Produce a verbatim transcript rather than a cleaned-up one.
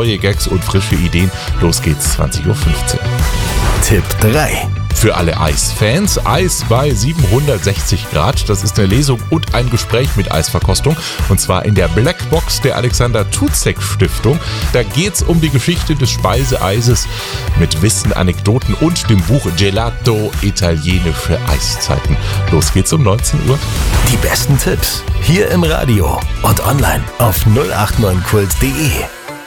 neue Gags und frische Ideen. Los geht's, zwanzig Uhr fünfzehn. Tipp drei. Für alle Eisfans, Eis bei siebenhundertsechzig Grad. Das ist eine Lesung und ein Gespräch mit Eisverkostung. Und zwar in der Blackbox der Alexander Tucek Stiftung. Da geht's um die Geschichte des Speiseeises mit Wissen, Anekdoten und dem Buch Gelato Italienische Eiszeiten. Los geht's um neunzehn Uhr. Die besten Tipps hier im Radio und online auf null acht neun kult punkt de.